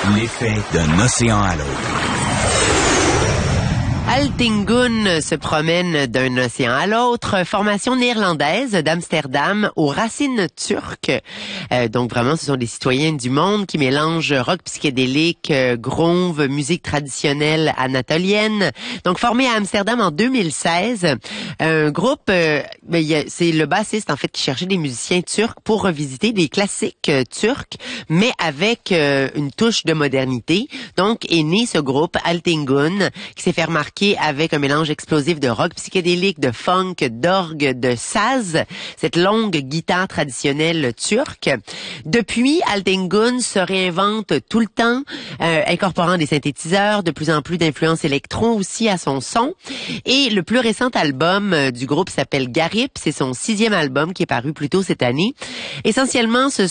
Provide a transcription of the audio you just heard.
L'effet d'un océan à l'autre. Altingun se promène d'un océan à l'autre. Formation néerlandaise d'Amsterdam aux racines turques. Donc vraiment, ce sont des citoyens du monde qui mélangent rock psychédélique, groove, musique traditionnelle anatolienne. Donc formé à Amsterdam en 2016. Un groupe, c'est le bassiste en fait qui cherchait des musiciens turcs pour revisiter des classiques turcs, mais avec une touche de modernité. Donc est né ce groupe Altingun qui s'est fait remarquer avec un mélange explosif de rock psychédélique, de funk, d'orgue, de saz, cette longue guitare traditionnelle turque. Depuis, Altingun se réinvente tout le temps, incorporant des synthétiseurs, de plus en plus d'influences électro aussi à son son. Et le plus récent album du groupe s'appelle Garip, c'est son 6e album qui est paru plus tôt cette année. Essentiellement, ce